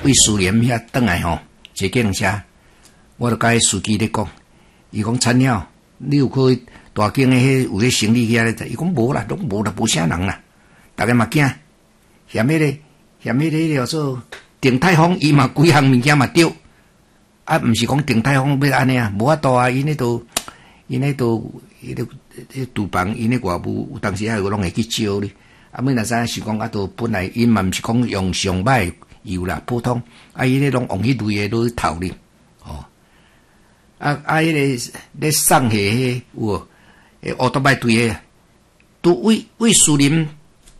为苏联遐转来吼，坐计程车，我就甲迄司机咧讲，伊讲菜鸟，你有去大间诶迄有咧行李遐咧？伊讲无啦，拢无啦，无啥人啦，大家嘛惊，嫌迄个叫做鼎泰丰，伊嘛规项物件嘛丢，啊，毋是讲鼎泰丰要安尼啊，无法度啊，因迄都厨房，因迄外母有当时还有拢会去招哩。啊，阮若知是讲啊，都本来因嘛毋是讲用上歹油啦，普通啊，伊咧拢用迄类诶落去头哩，哦，迄个咧送下迄有诶乌托邦队诶，都为苏林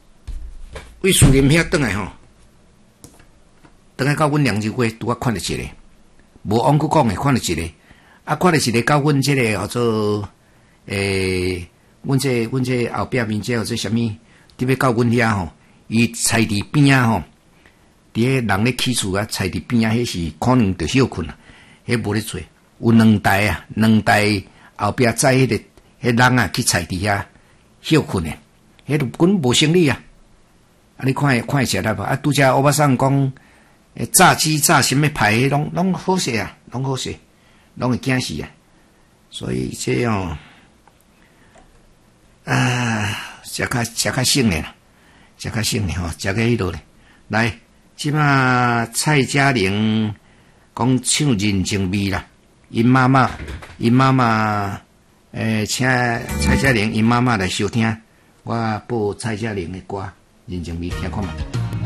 遐转来吼，转来到阮梁州街，拄啊看到一个，无往过讲诶，看到一个，啊，看到一个到阮即个叫做阮这后壁面这或者啥物，特别到阮遐吼，伊菜地边啊吼，伫迄人咧起厝啊，菜地边啊，迄是可能着休困啊，迄无咧做，有两台后壁载迄个人啊去菜地遐休困诶，迄都根本无生理啊！啊，你看会食啦无？啊，拄则欧巴桑讲，炸鸡炸什么牌，拢好势啊，拢好势，拢会惊死啊！所以这样。食较省咧啦，食较省咧吼，食个迄落咧。来，即马蔡佳玲讲唱人情味啦，因妈妈，请蔡佳玲因妈妈来收听，我播蔡佳玲的歌《人情味》，听看嘛。